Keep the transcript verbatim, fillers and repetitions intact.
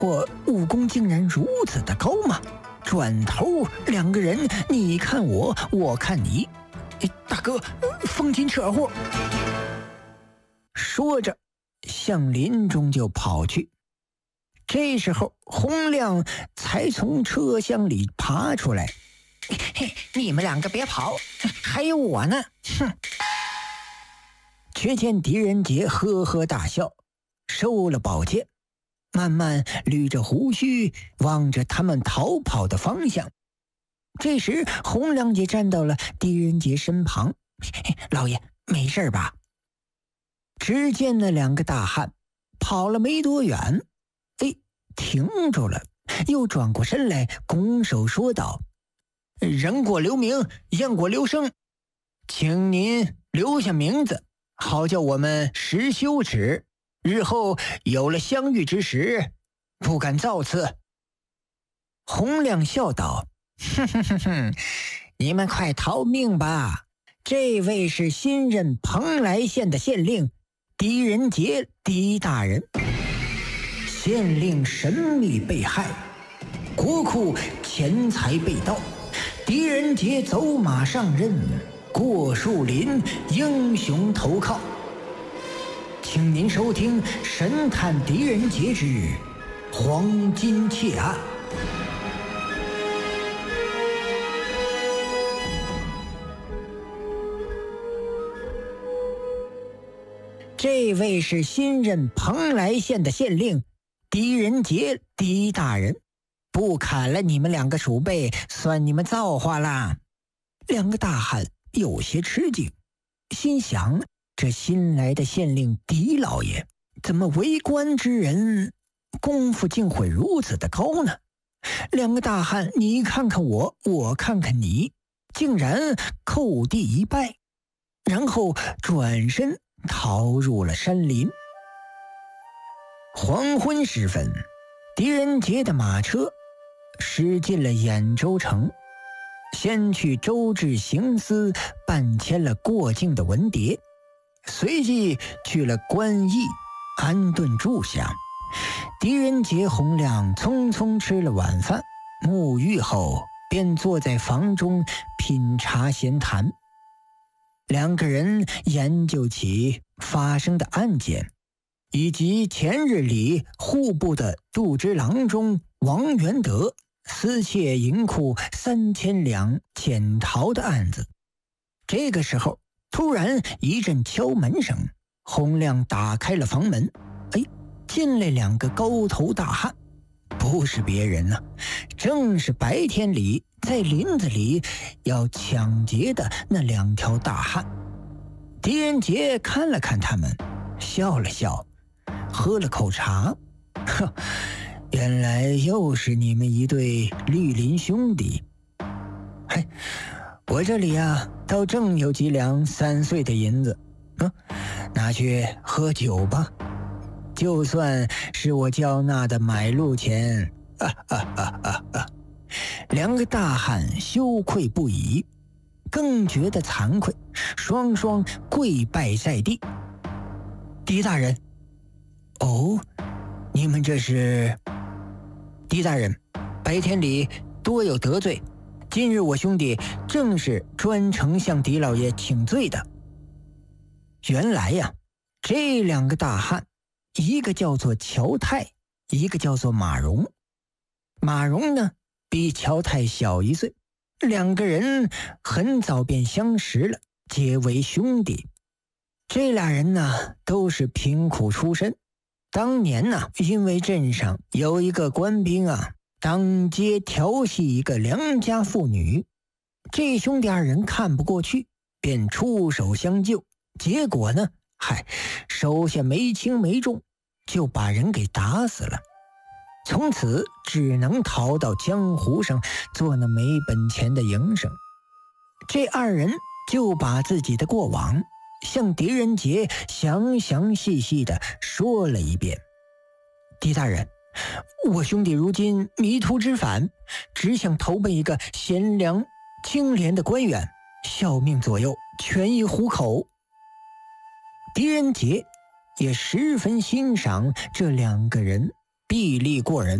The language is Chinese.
我武功竟然如此的高吗？转头两个人你看我，我看你，大哥，风紧扯呼。说着向林中就跑去。这时候洪亮才从车厢里爬出来，嘿，你们两个别跑，还有我呢，哼！却见狄仁杰呵呵大笑，收了宝剑，慢慢捋着胡须，望着他们逃跑的方向。这时洪亮也站到了狄仁杰身旁，老爷没事吧？只见那两个大汉跑了没多远，哎，停住了，又转过身来拱手说道：人过留名，雁过留声，请您留下名字，好叫我们识羞耻，日后有了相遇之时，不敢造次。洪亮笑道：哼哼哼哼，你们快逃命吧！这位是新任蓬莱县的县令狄仁杰，狄大人。县令神秘被害，国库钱财被盗，狄仁杰走马上任，过树林英雄投靠。请您收听神探狄仁杰之黄金窃案。这位是新任蓬莱县的县令狄仁杰，狄大人，不砍了你们两个鼠辈，算你们造化啦！两个大汉有些吃惊，心想这新来的县令狄老爷怎么为官之人功夫竟会如此的高呢？两个大汉你看看我，我看看你，竟然叩地一拜，然后转身逃入了山林。黄昏时分，狄仁杰的马车驶进了兖州城，先去周至行司办签了过境的文牒，随即去了官驿安顿住下。狄仁杰、洪亮匆匆吃了晚饭，沐浴后便坐在房中品茶闲谈。两个人研究起发生的案件，以及前日里户部的杜之郎中王元德私窃银库三千两潜逃的案子。这个时候突然一阵敲门声，洪亮打开了房门，哎，进来两个高头大汉，不是别人啊，正是白天里在林子里要抢劫的那两条大汉。狄仁杰看了看他们，笑了笑，喝了口茶，呵，原来又是你们一对绿林兄弟。嘿，我这里啊，倒正有几两三岁的银子，嗯，拿去喝酒吧，就算是我交纳的买路钱。啊啊啊啊啊！两个大汉羞愧不已，更觉得惭愧，双双跪拜在地。狄大人，哦，你们这是？狄大人，白天里多有得罪，今日我兄弟正是专程向狄老爷请罪的。原来呀，这两个大汉，一个叫做乔泰，一个叫做马荣。马荣呢，比乔泰小一岁，两个人很早便相识了，结为兄弟。这俩人呢，都是贫苦出身。当年呢，因为镇上有一个官兵啊，当街调戏一个良家妇女，这兄弟二人看不过去，便出手相救。结果呢，嗨，手下没轻没重，就把人给打死了。从此只能逃到江湖上做那没本钱的营生。这二人就把自己的过往向狄仁杰详详细细地说了一遍。狄大人，我兄弟如今迷途知返，只想投奔一个贤良清廉的官员，效命左右，全以糊口。狄仁杰也十分欣赏这两个人， 臂力过人。